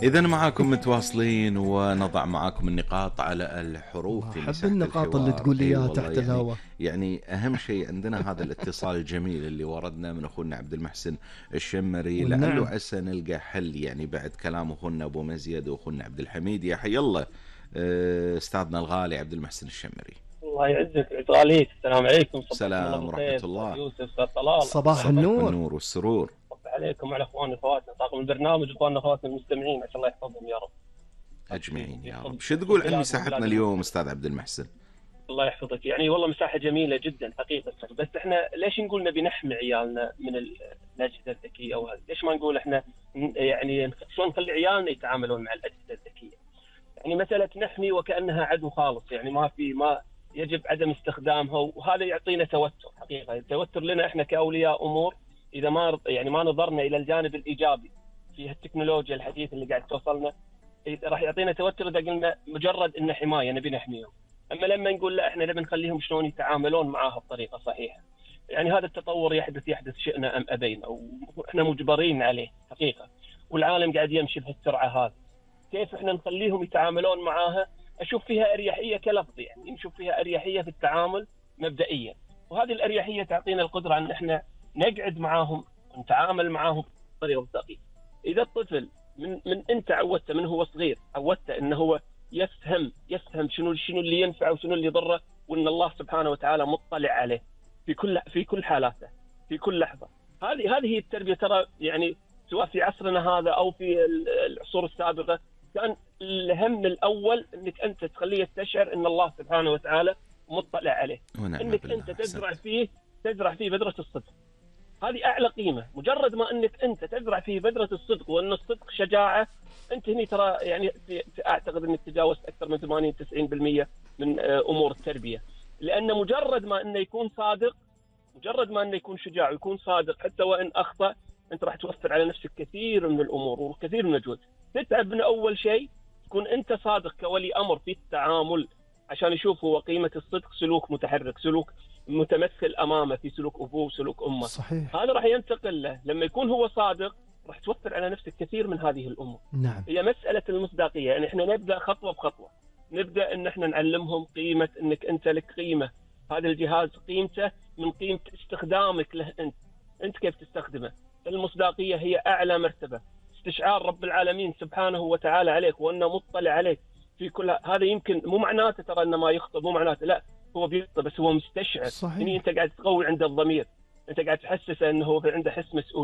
إذا معاكم متواصلين ونضع معاكم النقاط على الحروف في أحب مساحة النقاط اللي الحوار. تقول لي أي إياها والله، تحت الهواء. يعني أهم شيء عندنا هذا الاتصال الجميل اللي وردنا من أخونا عبد المحسن الشمري، لعله والنعم. عسى نلقى حل يعني بعد كلام أخونا أبو مزيد وأخونا عبد الحميد. يا حي الله أستاذنا الغالي عبد المحسن الشمري. الله يعزك ويطال عليك. السلام عليكم، صبحكم الله سلام ورحمة بالخير. استاذ الله. يوسف، استاذ طلال، صباح الله يحفظك. النور. والنور والسرور. صبح عليكم وعلى اخواني واخواتنا طاقم البرنامج واخواننا واخواتنا المستمعين، عسى الله يحفظهم يا رب. أجمعين يا رب. شو تقول عن مساحتنا اليوم أستاذ عبد المحسن؟ الله يحفظك. يعني والله مساحه جميله جدا حقيقه، بس احنا ليش نقول نبي نحمي عيالنا من الاجهزه الذكيه او هذا؟ ليش ما نقول احنا يعني شلون نخلي عيالنا يتعاملون مع الاجهزه الذكيه؟ يعني مساله نحمي وكانها عدو خالص، يعني ما يجب عدم استخدامها، وهذا يعطينا توتر حقيقه. التوتر لنا احنا كاولياء امور اذا ما نظرنا الى الجانب الايجابي في التكنولوجيا الحديثه اللي قاعد توصلنا، راح يعطينا توتر اذا قلنا مجرد انه حمايه نبي نحميهم. اما لما نقول لا، احنا نبي نخليهم شلون يتعاملون معاها بطريقه صحيحه. يعني هذا التطور يحدث شئنا ام ابينا، واحنا مجبرين عليه حقيقه، والعالم قاعد يمشي بهالسرعه هذه. كيف احنا نخليهم يتعاملون معاها؟ اشوف فيها اريحيه كلفظ، يعني نشوف فيها اريحيه في التعامل مبدئيا، وهذه الاريحيه تعطينا القدره ان احنا نقعد معاهم ونتعامل معاهم بطريقه دقيقه. اذا الطفل من انت عودته من هو صغير، عودته انه هو يفهم شنو اللي ينفعه وشنو اللي يضره، وان الله سبحانه وتعالى مطلع عليه في كل حالاته في كل لحظه. هذه هي التربيه. ترى يعني سواء في عصرنا هذا او في العصور السابقه، كان الهم الاول انك انت تخليه يستشعر ان الله سبحانه وتعالى مطلع عليه، انك انت تزرع فيه بذره الصدق. هذه اعلى قيمه. مجرد ما انك انت تزرع فيه بذره الصدق، وان الصدق شجاعه، انت هني ترى يعني اعتقد انك تجاوزت اكثر من 80-90% من امور التربيه. لان مجرد ما انه يكون صادق، مجرد ما انه يكون شجاع ويكون صادق، حتى وان اخطا، انت راح توفر على نفسك كثير من الامور وكثير من الجهد. تتعب من اول شيء تكون انت صادق كولي امر في التعامل، عشان يشوفوا قيمه الصدق، سلوك متحرك، سلوك متمثل امامه في سلوك ابوه وسلوك امه. صحيح. هذا راح ينتقل له. لما يكون هو صادق راح توفر على نفسك كثير من هذه الامور. نعم. هي مساله المصداقيه. يعني احنا نبدا خطوه بخطوه، نبدا ان احنا نعلمهم قيمه انك انت لك قيمه. هذا الجهاز قيمته من قيمه استخدامك له انت كيف تستخدمه. المصداقيه هي اعلى مرتبه، استشعار رب العالمين سبحانه وتعالى عليك وانه مطلع عليك في كل هذا. يمكن مو معناته ترى انه ما يخطئ، مو معناته لا، هو بيخطئ بس هو مستشعر. صحيح. يعني انت قاعد تقوي عند الضمير، انت قاعد تحسسه انه هو عنده حس مسؤوليه.